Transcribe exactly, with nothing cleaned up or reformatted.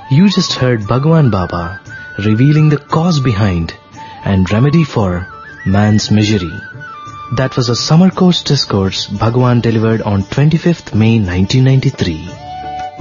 You just heard Bhagwan Baba revealing the cause behind and remedy for man's misery. That was a summer course discourse Bhagwan delivered on twenty-fifth May nineteen ninety-three.